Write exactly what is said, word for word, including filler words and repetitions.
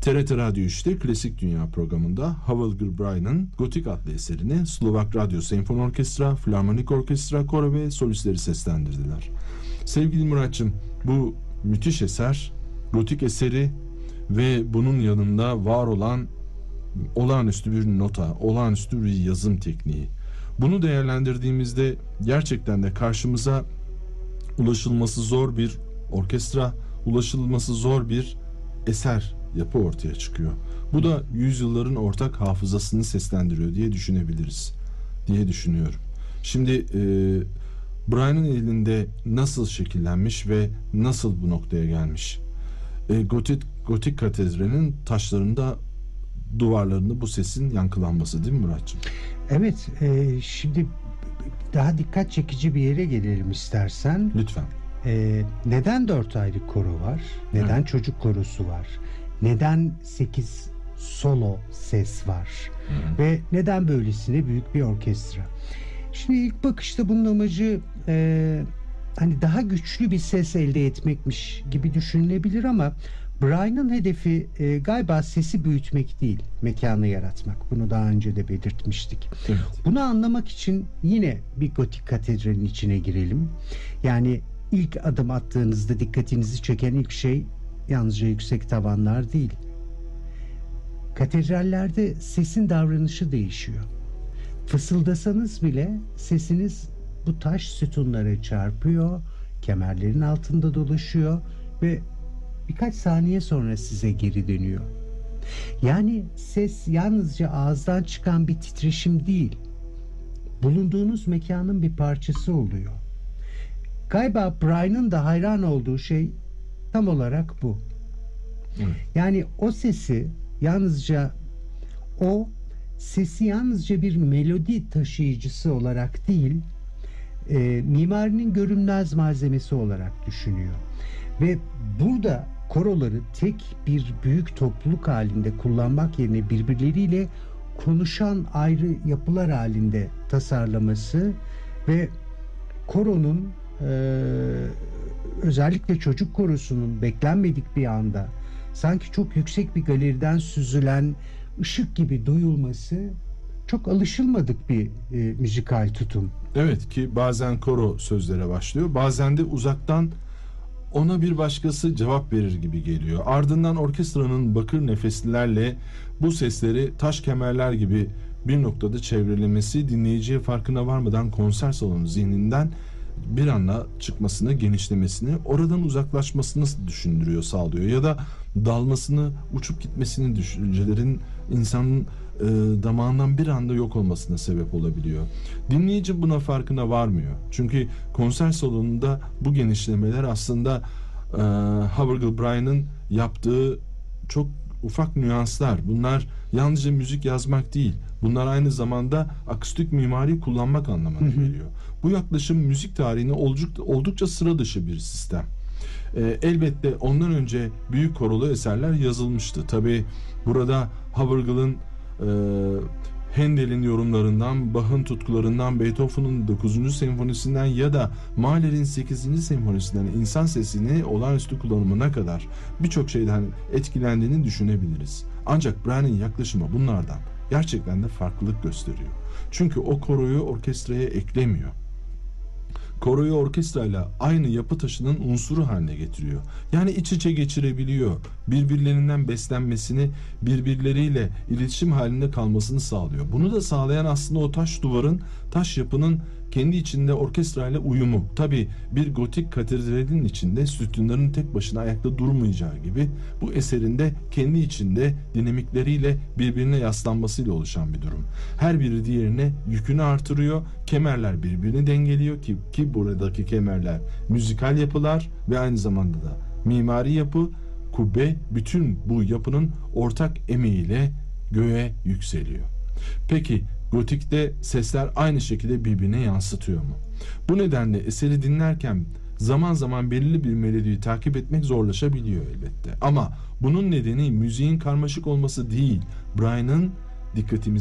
T R T Radyo üçte Klasik Dünya programında Havılgır Brian'ın Gotik adlı eserini Slovak Radyo Senfoni Orkestra, Filarmonik Orkestra, koro ve solistleri seslendirdiler. Sevgili Muratçım, bu müthiş eser, gotik eseri ve bunun yanında var olan olağanüstü bir nota, olağanüstü bir yazım tekniği. Bunu değerlendirdiğimizde gerçekten de karşımıza ulaşılması zor bir orkestra, ulaşılması zor bir eser yapı ortaya çıkıyor. Bu da yüzyılların ortak hafızasını seslendiriyor diye düşünebiliriz diye düşünüyorum. Şimdi e, Brian'ın elinde nasıl şekillenmiş ve nasıl bu noktaya gelmiş? E, gotik, gotik katedralinin taşlarında, duvarlarında bu sesin yankılanması, değil mi Muratcığım? Evet, e, şimdi daha dikkat çekici bir yere gelelim istersen. Lütfen. E, neden dört ayrı koro var? Neden evet. çocuk korosu var? Neden sekiz solo ses var? Hı. Ve neden böylesine büyük bir orkestra? Şimdi ilk bakışta bunun amacı e, hani daha güçlü bir ses elde etmekmiş gibi düşünülebilir ama Brian'ın hedefi e, galiba sesi büyütmek değil, mekanı yaratmak. Bunu daha önce de belirtmiştik. Evet. Bunu anlamak için yine bir gotik katedralin içine girelim. Yani ilk adım attığınızda dikkatinizi çeken ilk şey yalnızca yüksek tavanlar değil. Katedrallerde sesin davranışı değişiyor. Fısıldasanız bile sesiniz bu taş sütunlara çarpıyor, kemerlerin altında dolaşıyor ve birkaç saniye sonra size geri dönüyor. Yani ses yalnızca ağızdan çıkan bir titreşim değil, bulunduğunuz mekanın bir parçası oluyor. Galiba Brian'ın da hayran olduğu şey tam olarak bu. Evet. Yani o sesi yalnızca o sesi yalnızca bir melodi taşıyıcısı olarak değil, e, mimarinin görünmez malzemesi olarak düşünüyor. Ve burada koroları tek bir büyük topluluk halinde kullanmak yerine birbirleriyle konuşan ayrı yapılar halinde tasarlaması ve koronun e, özellikle çocuk korosunun beklenmedik bir anda sanki çok yüksek bir galeriden süzülen ışık gibi duyulması çok alışılmadık bir e, müzikal tutum. Evet, ki bazen koro sözlere başlıyor, bazen de uzaktan ona bir başkası cevap verir gibi geliyor. Ardından orkestranın bakır nefeslilerle bu sesleri taş kemerler gibi bir noktada çevrelemesi dinleyiciye farkına varmadan konser salonu zihninden bir anda çıkmasını, genişlemesini, oradan uzaklaşmasını düşündürüyor, sağlıyor ya da dalmasını, uçup gitmesini, düşüncelerin insanın e, damağından bir anda yok olmasına sebep olabiliyor. Dinleyici buna farkına varmıyor. Çünkü konser salonunda bu genişlemeler aslında e, Havılgır Brian'ın yaptığı çok ufak nüanslar. Bunlar yalnızca müzik yazmak değil. Bunlar aynı zamanda akustik mimari kullanmak anlamına geliyor. Bu yaklaşım müzik tarihine oldukça, oldukça sıra dışı bir sistem. Ee, elbette ondan önce büyük korolu eserler yazılmıştı. Tabii burada Havılgır'ın e, Handel'in yorumlarından, Bach'ın tutkularından, Beethoven'ın dokuzuncu senfonisinden ya da Mahler'in sekizinci senfonisinden insan sesini olağanüstü kullanımına kadar birçok şeyden etkilendiğini düşünebiliriz. Ancak Brian'ın yaklaşımı bunlardan gerçekten de farklılık gösteriyor. Çünkü o koroyu orkestraya eklemiyor. Koroyu orkestrayla aynı yapı taşının unsuru haline getiriyor. Yani iç içe geçirebiliyor. Birbirlerinden beslenmesini, birbirleriyle iletişim halinde kalmasını sağlıyor. Bunu da sağlayan aslında o taş duvarın, taş yapının kendi içinde orkestrayla uyumu. Tabii bir gotik katedralin içinde sütunların tek başına ayakta durmayacağı gibi bu eserinde kendi içinde dinamikleriyle birbirine yaslanmasıyla oluşan bir durum. Her biri diğerine yükünü artırıyor. Kemerler birbirini dengeliyor ki, ki buradaki kemerler müzikal yapılar ve aynı zamanda da mimari yapı, kubbe, bütün bu yapının ortak emeğiyle göğe yükseliyor. Peki gotikte sesler aynı şekilde birbirine yansıtıyor mu? Bu nedenle eseri dinlerken zaman zaman belirli bir melodiyi takip etmek zorlaşabiliyor elbette. Ama bunun nedeni müziğin karmaşık olması değil, Brian'ın dikkatimizi